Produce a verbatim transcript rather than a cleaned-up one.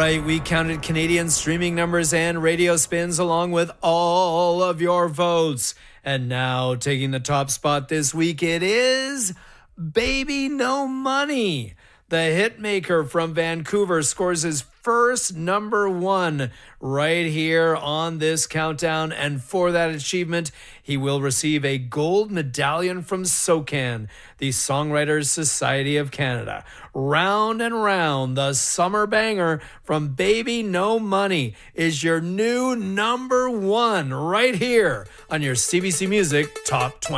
right, we counted Canadian streaming numbers and radio spins along with all of your votes. And now taking the top spot this week, it is Baby No Money. The hitmaker from Vancouver scores his first number one right here on this countdown. And for that achievement, he will receive a gold medallion from SOCAN, the Songwriters Society of Canada. Round and Round, the summer banger from Baby No Money is your new number one right here on your C B C Music Top twenty.